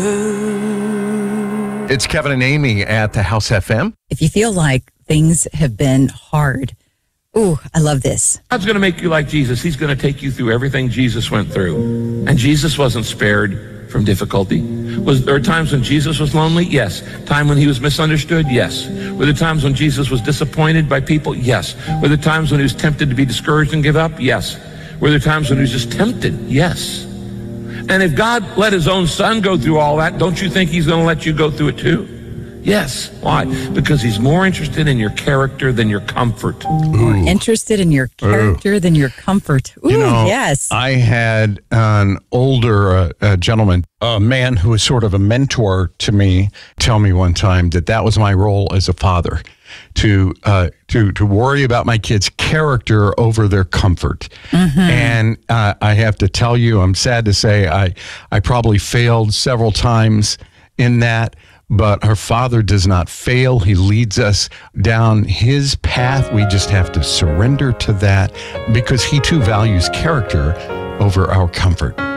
It's Kevin and Amy at the House FM. If you feel like things have been hard, ooh, I love this. God's going to make you like Jesus. He's going to take you through everything Jesus went through. And Jesus wasn't spared from difficulty. Was there times when Jesus was lonely? Yes. Time when he was misunderstood? Yes. Were there times when Jesus was disappointed by people? Yes. Were there times when he was tempted to be discouraged and give up? Yes. Were there times when he was just tempted? Yes. And if God let his own son go through all that, don't you think he's going to let you go through it too? Yes. Why? Because he's more interested in your character than your comfort. More interested in your character than your comfort. Ooh, yes. I had an older gentleman, a man who was sort of a mentor to me, tell me one time that was my role as a father, to worry about my kids' character over their comfort. Mm-hmm. And I have to tell you, I'm sad to say, I probably failed several times in that. But our Father does not fail. He leads us down his path. We just have to surrender to that because he too values character over our comfort.